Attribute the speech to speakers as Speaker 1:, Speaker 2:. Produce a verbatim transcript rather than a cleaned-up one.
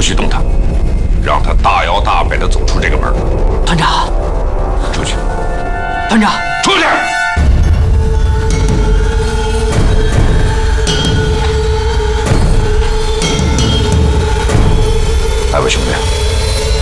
Speaker 1: 许动他，让他大摇大摆地走出这个门。
Speaker 2: 团长，
Speaker 1: 出去，
Speaker 2: 团长，
Speaker 1: 出去。